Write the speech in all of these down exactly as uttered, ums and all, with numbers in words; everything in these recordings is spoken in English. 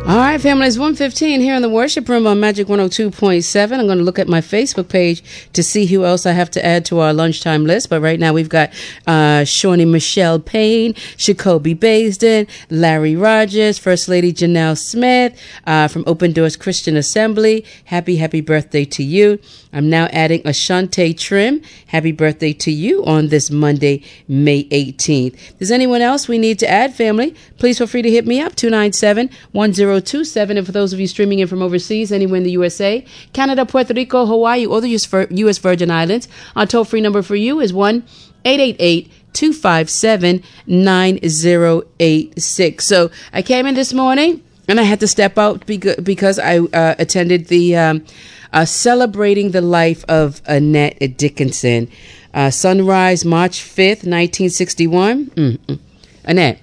All right, family, it's one fifteen here in the worship room on Magic one oh two point seven. I'm going to look at my Facebook page to see who else I have to add to our lunchtime list. But right now we've got uh, Shawnee Michelle Payne, Shakobi Baisden, Larry Rogers, First Lady Janelle Smith uh, from Open Doors Christian Assembly. Happy, happy birthday to you. I'm now adding Ashante Trim. Happy birthday to you on this Monday, May eighteenth. Does anyone else we need to add, family? Please feel free to hit me up, two nine seven, one zero two seven. And for those of you streaming in from overseas, anywhere in the U S A, Canada, Puerto Rico, Hawaii, or the U S Virgin Islands, our toll-free number for you is one eight eight eight, two five seven, nine zero eight six. So I came in this morning and I had to step out because I uh, attended the um, uh, Celebrating the Life of Annette Dickinson. Uh, sunrise, March fifth, nineteen sixty-one. Mm-mm. Annette,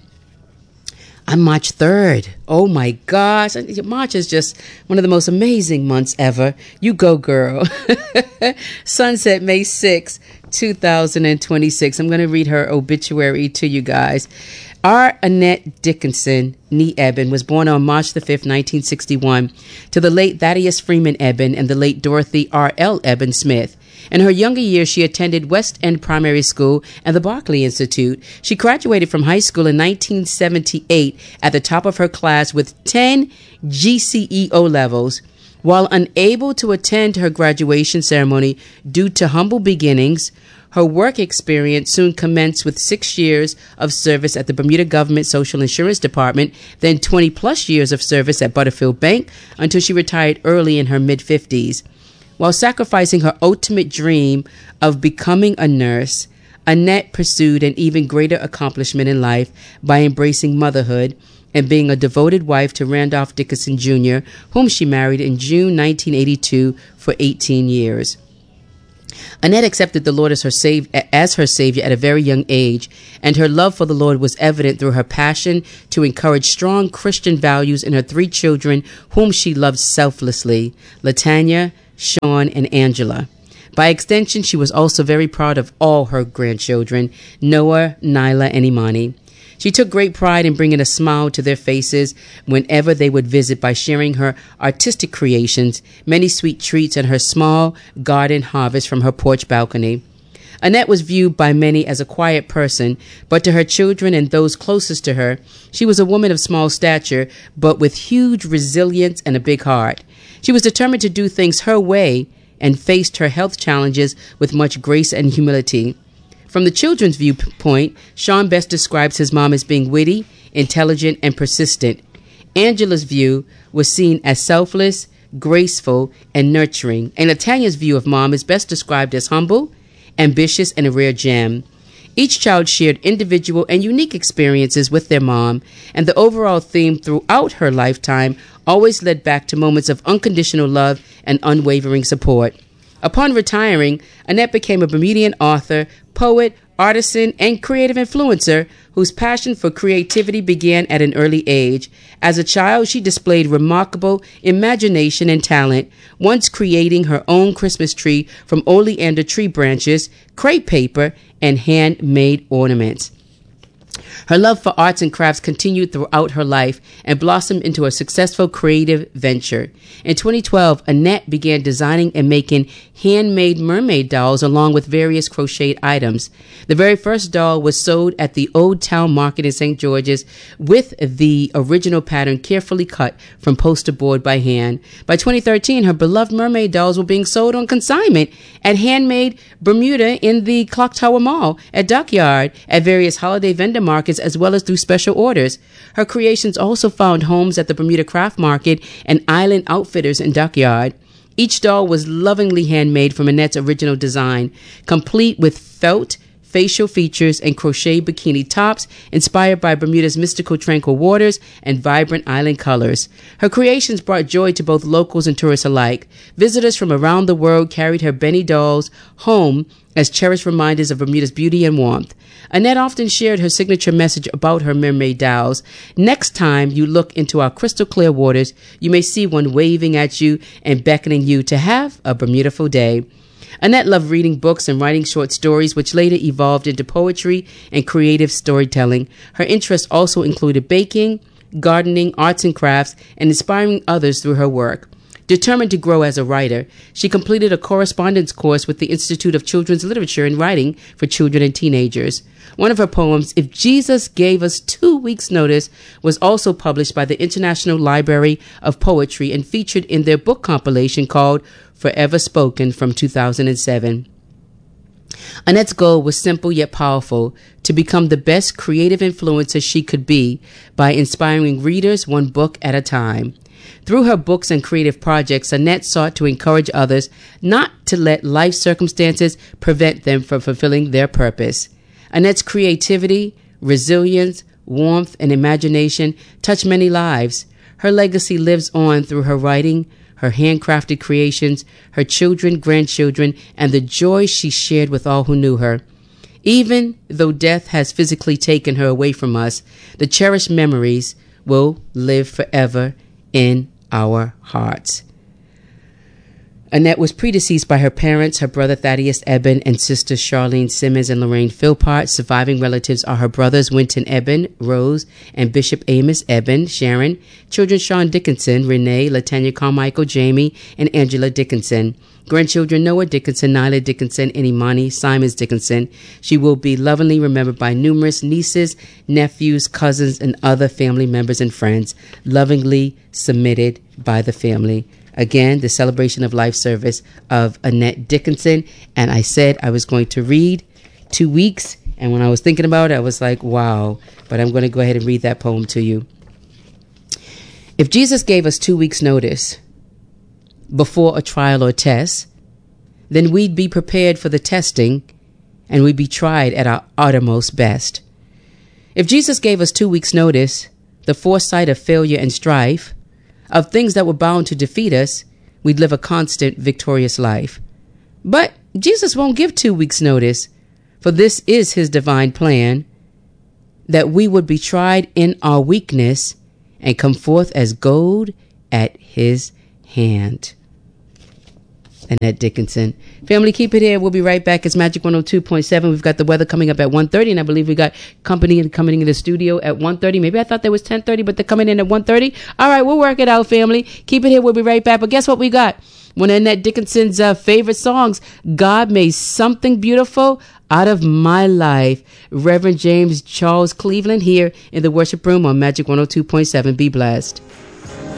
I'm March third. Oh my gosh. March is just one of the most amazing months ever. You go, girl. Sunset, May sixth, two thousand twenty-six. I'm going to read her obituary to you guys. R. Annette Dickinson, nee Eben, was born on March the fifth, nineteen sixty-one, to the late Thaddeus Freeman Eben and the late Dorothy R L Eben Smith. In her younger years, she attended West End Primary School and the Barclay Institute. She graduated from high school in nineteen seventy-eight at the top of her class with ten G C E O levels. While unable to attend her graduation ceremony due to humble beginnings, her work experience soon commenced with six years of service at the Bermuda Government Social Insurance Department, then twenty plus years of service at Butterfield Bank until she retired early in her mid-fifties. While sacrificing her ultimate dream of becoming a nurse, Annette pursued an even greater accomplishment in life by embracing motherhood and being a devoted wife to Randolph Dickinson Junior, whom she married in June nineteen eighty-two for eighteen years. Annette accepted the Lord as her, sav- as her Savior at a very young age, and her love for the Lord was evident through her passion to encourage strong Christian values in her three children, whom she loved selflessly, Latanya, Sean, and Angela. By extension, she was also very proud of all her grandchildren, Noah, Nyla, and Imani. She took great pride in bringing a smile to their faces whenever they would visit by sharing her artistic creations, many sweet treats, and her small garden harvest from her porch balcony. Annette was viewed by many as a quiet person, but to her children and those closest to her, she was a woman of small stature, but with huge resilience and a big heart. She was determined to do things her way and faced her health challenges with much grace and humility. From the children's viewpoint, Sean best describes his mom as being witty, intelligent, and persistent. Angela's view was seen as selfless, graceful, and nurturing, and Latanya's view of mom is best described as humble, ambitious, and a rare gem. Each child shared individual and unique experiences with their mom, and the overall theme throughout her lifetime always led back to moments of unconditional love and unwavering support. Upon retiring, Annette became a Bermudian author, poet, artisan, and creative influencer whose passion for creativity began at an early age. As a child, she displayed remarkable imagination and talent, once creating her own Christmas tree from oleander tree branches, crepe paper, and handmade ornaments. Her love for arts and crafts continued throughout her life and blossomed into a successful creative venture. In twenty twelve, Annette began designing and making handmade mermaid dolls along with various crocheted items. The very first doll was sold at the Old Town Market in Saint George's with the original pattern carefully cut from poster board by hand. By twenty thirteen, her beloved mermaid dolls were being sold on consignment at Handmade Bermuda in the Clock Tower Mall, at Dockyard, at various holiday vendor markets, as well as through special orders. Her creations also found homes at the Bermuda Craft Market and Island Outfitters in Dockyard. Each doll was lovingly handmade from Annette's original design, complete with felt, facial features, and crochet bikini tops inspired by Bermuda's mystical tranquil waters and vibrant island colors. Her creations brought joy to both locals and tourists alike. Visitors from around the world carried her Benny dolls home as cherished reminders of Bermuda's beauty and warmth. Annette often shared her signature message about her mermaid dolls. Next time you look into our crystal clear waters, you may see one waving at you and beckoning you to have a Bermudaful day. Annette loved reading books and writing short stories, which later evolved into poetry and creative storytelling. Her interests also included baking, gardening, arts and crafts, and inspiring others through her work. Determined to grow as a writer, she completed a correspondence course with the Institute of Children's Literature and Writing for Children and Teenagers. One of her poems, If Jesus Gave Us Two Weeks' Notice, was also published by the International Library of Poetry and featured in their book compilation called Forever Spoken from two thousand seven. Annette's goal was simple yet powerful, to become the best creative influencer she could be by inspiring readers one book at a time. Through her books and creative projects, Annette sought to encourage others not to let life circumstances prevent them from fulfilling their purpose. Annette's creativity, resilience, warmth, and imagination touched many lives. Her legacy lives on through her writing, her handcrafted creations, her children, grandchildren, and the joy she shared with all who knew her. Even though death has physically taken her away from us, the cherished memories will live forever in our hearts. Annette was predeceased by her parents, her brother Thaddeus Eben, and sisters Charlene Simmons and Lorraine Philpott. Surviving relatives are her brothers Winton Eben, Rose, and Bishop Amos Eben, Sharon. Children Sean Dickinson, Renee, Latanya Carmichael, Jamie, and Angela Dickinson. Grandchildren Noah Dickinson, Nyla Dickinson, and Imani Simons Dickinson. She will be lovingly remembered by numerous nieces, nephews, cousins, and other family members and friends, lovingly submitted by the family. Again, the celebration of life service of Annette Dickinson. And I said I was going to read two weeks. And when I was thinking about it, I was like, wow. But I'm going to go ahead and read that poem to you. If Jesus gave us two weeks' notice before a trial or test, then we'd be prepared for the testing and we'd be tried at our uttermost best. If Jesus gave us two weeks' notice, the foresight of failure and strife, of things that were bound to defeat us, we'd live a constant, victorious life. But Jesus won't give two weeks' notice, for this is his divine plan, that we would be tried in our weakness and come forth as gold at his hand. Annette Dickinson. Family, keep it here. We'll be right back. It's Magic one oh two point seven. We've got the weather coming up at one thirty, and I believe we got company coming in the studio at one thirty. Maybe I thought there was ten thirty, but they're coming in at one thirty. All right, we'll work it out, family. Keep it here. We'll be right back. But guess what we got? One of Annette Dickinson's uh, favorite songs, God Made Something Beautiful Out of My Life. Reverend James Charles Cleveland here in the worship room on Magic one oh two point seven. Be blessed.